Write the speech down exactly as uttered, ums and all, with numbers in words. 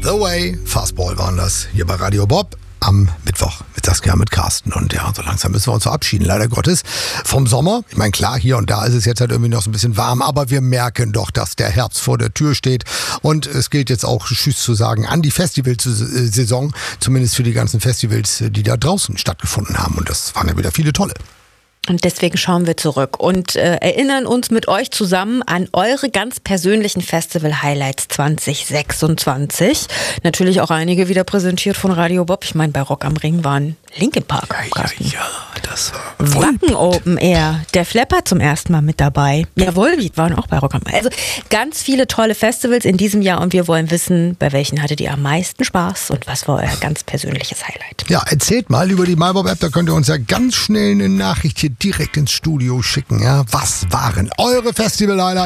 The Way, Fastball waren das hier bei Radio Bob am Mittwoch mit Saskia, mit Carsten. Und ja, so langsam müssen wir uns verabschieden, leider Gottes, vom Sommer. Ich meine, klar, hier und da ist es jetzt halt irgendwie noch so ein bisschen warm, aber wir merken doch, dass der Herbst vor der Tür steht. Und es gilt jetzt auch Tschüss zu sagen an die Festivalsaison, zumindest für die ganzen Festivals, die da draußen stattgefunden haben. Und das waren ja wieder viele tolle. Und deswegen schauen wir zurück und äh, erinnern uns mit euch zusammen an eure ganz persönlichen Festival-Highlights zwanzig sechsundzwanzig. Natürlich auch einige wieder präsentiert von Radio Bob. Ich meine, bei Rock am Ring waren Linkin Park. Ja, ja, ja, das war Wacken Open Air. Der Flapper zum ersten Mal mit dabei. Ja, Volbeat waren auch bei Rock am Ring. Also ganz viele tolle Festivals in diesem Jahr und wir wollen wissen, bei welchen hattet ihr am meisten Spaß und was war euer ganz persönliches Highlight? Ja, erzählt mal über die MyBob-App, da könnt ihr uns ja ganz schnell eine Nachricht hier direkt ins Studio schicken. Ja, was waren eure Festival-Highlights?